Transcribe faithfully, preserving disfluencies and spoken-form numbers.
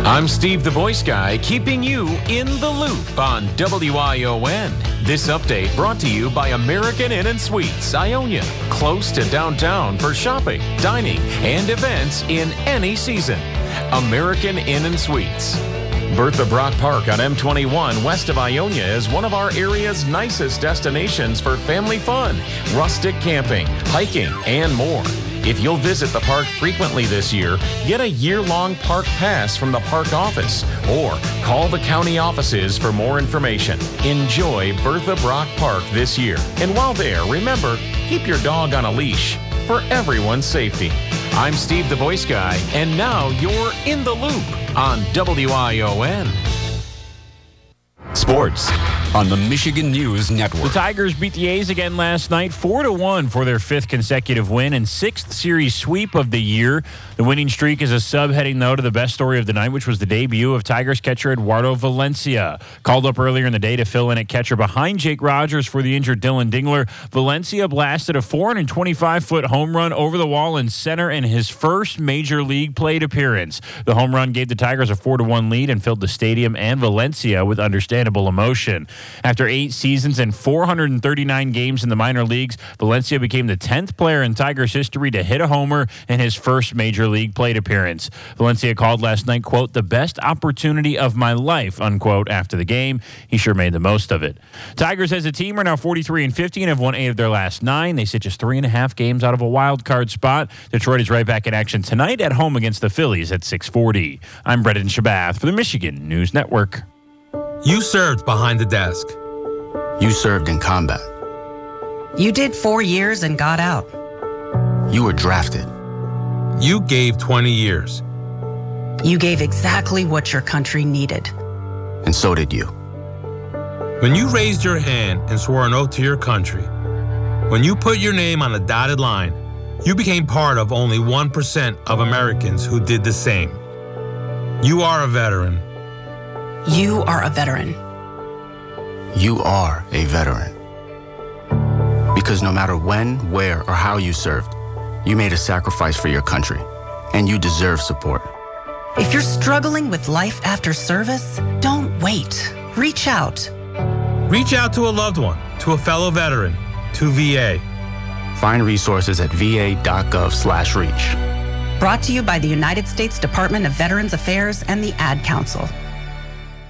I'm Steve the Voice Guy, keeping you in the loop on W I O N. This update brought to you by American Inn and Suites, Ionia, close to downtown for shopping, dining, and events in any season. American Inn and Suites. Bertha Brock Park on M twenty-one west of Ionia is one of our area's nicest destinations for family fun, rustic camping, hiking, and more. If you'll visit the park frequently this year, get a year-long park pass from the park office or call the county offices for more information. Enjoy Bertha Brock Park this year. And while there, remember, keep your dog on a leash for everyone's safety. I'm Steve the Voice Guy, and now you're in the loop on W I O N. Sports on the Michigan News Network. The Tigers beat the A's again last night, four to one for their fifth consecutive win and sixth series sweep of the year. The winning streak is a subheading, though, to the best story of the night, which was the debut of Tigers catcher Eduardo Valencia. Called up earlier in the day to fill in at catcher behind Jake Rogers for the injured Dylan Dingler, Valencia blasted a four hundred twenty-five foot home run over the wall in center in his first major league plate appearance. The home run gave the Tigers a four to one lead and filled the stadium and Valencia with understandable emotion. After eight seasons and four hundred thirty-nine games in the minor leagues, Valencia became the tenth player in Tigers history to hit a homer in his first major league plate appearance. Valencia called last night, quote, the best opportunity of my life, unquote, after the game. He sure made the most of it. Tigers as a team are now forty-three and fifty and have won eight of their last nine. They sit just three and a half games out of a wild card spot. Detroit is right back in action tonight at home against the Phillies at six forty. I'm Brendan Shabath for the Michigan News Network. You served behind the desk. You served in combat. You did four years and got out. You were drafted. You gave twenty years. You gave exactly what your country needed. And so did you. When you raised your hand and swore an oath to your country, when you put your name on a dotted line, you became part of only one percent of Americans who did the same. You are a veteran. You are a veteran. You are a veteran. Because no matter when, where, or how you served, you made a sacrifice for your country, and you deserve support. If you're struggling with life after service, don't wait. Reach out. Reach out to a loved one, to a fellow veteran, to V A. Find resources at va.gov slash reach. Brought to you by the United States Department of Veterans Affairs and the Ad Council.